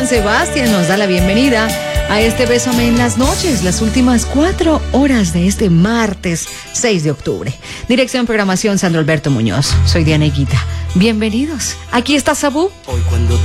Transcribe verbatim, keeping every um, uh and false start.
Johann Sebastian nos da la bienvenida a este Bésame en las noches, las últimas cuatro horas de este martes seis de octubre. Dirección Programación Sandro Alberto Muñoz. Soy Diana Higuita. Bienvenidos. Aquí está Sabú. Hoy cuando